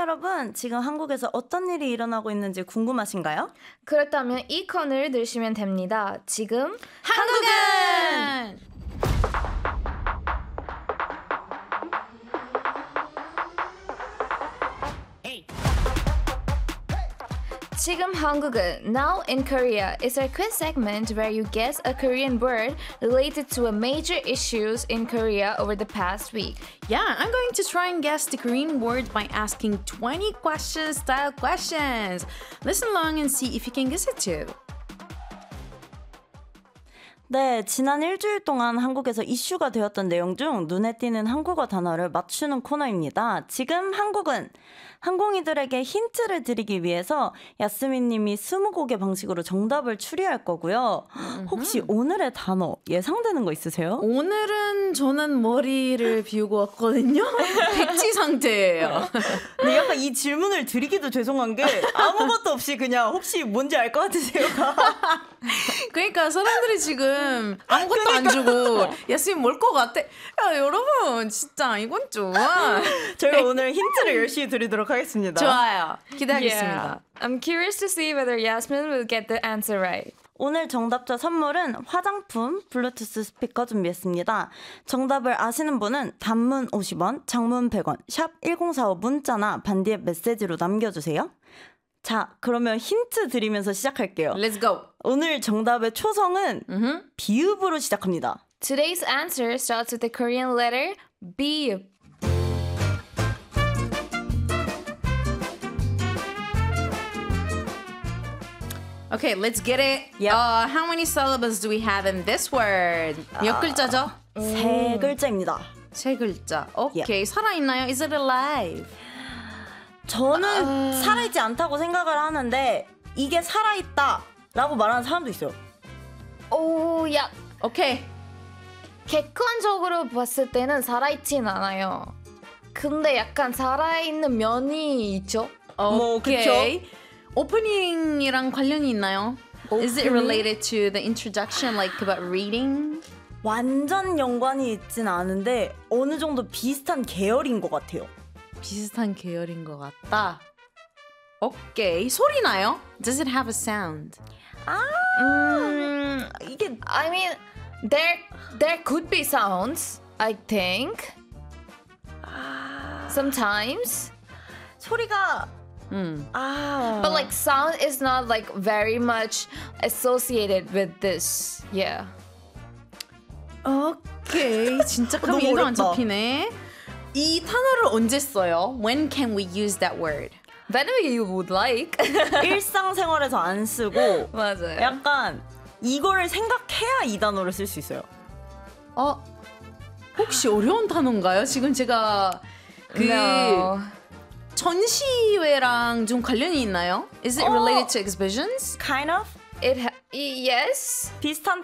여러분, 지금 한국에서 어떤 일이 일어나고 있는지 궁금하신가요? 그렇다면 이 코너를 들으시면 됩니다. 지금 한국은! 지금 한국은 Now in Korea is our quiz segment where you guess a Korean word related to a major issues in Korea over the past week. Yeah, I'm going to try and guess the Korean word by asking 20 question-style questions. Listen along and see if you can guess it too. 네, 지난 일주일 동안 한국에서 이슈가 되었던 내용 중 눈에 띄는 한국어 단어를 맞추는 코너입니다. 지금 한국은 항공이들에게 힌트를 드리기 위해서 야스민 님이 20곡의 방식으로 정답을 추리할 거고요. 혹시 오늘의 단어 예상되는 거 있으세요? 오늘은 저는 머리를 비우고 왔거든요. 백지 상태예요. 근데 약간 이 질문을 드리기도 죄송한 게 아무것도 없이 그냥 혹시 뭔지 알 것 같으세요? 그러니까 사람들이 지금 아무것도 안 주고 야스민 뭘 것 같아? 야 여러분 진짜 이건 좀 저희가 오늘 힌트를 열심히 드리도록 하겠습니다. 좋아요. 기대하겠습니다. I'm curious to see whether Yasmin will get the answer right. 오늘 정답자 선물은 화장품, 블루투스 스피커 준비했습니다. 정답을 아시는 분은 단문 50원, 장문 100원, 샵 1045 문자나 반디의 메시지로 남겨주세요. 자, 그러면 힌트 드리면서 시작할게요. Let's go. 오늘 정답의 초성은 비읍으로 시작합니다. Today's answer starts with the Korean letter B. Okay, let's get it. Yep. How many syllables do we have in this word? 몇 글자죠? 세 글자입니다. 세 글자. 오케이, 살아있나요? Is it alive? 저는 살아있지 않다고 생각을 하는데 이게 살아있다 라고 말하는 사람도 있어요. 오, 야, 오케이. 객관적으로 봤을 때는 살아있진 않아요. 근데 약간 살아있는 면이 있죠? 뭐, 오케이. 오프닝이랑 관련이 있나요? Is it related to the introduction, like about reading? 완전 연관이 있진 않은데 어느 정도 비슷한 계열인 것 같아요. 비슷한 계열인 것 같다. 오케이. 소리 나요? Does it have a sound? 이게 I mean, there could be sounds, I think. Sometimes. 소리가 But like sound is not like very much associated with this. Yeah. 오케이. 진짜 감이 너무 1도 안 어렵다. 잡히네. 이 단어를 언제 써요? When can we use that word? Whenever you would like. 일상생활에서 안 쓰고 맞아요. 약간 이거를 생각해야 이 단어를 쓸 수 있어요. 혹시 어려운 단어인가요? 지금 제가 No. 전시회랑 좀 관련이 있나요? Is it related to exhibitions? Kind of? Yes. 비슷한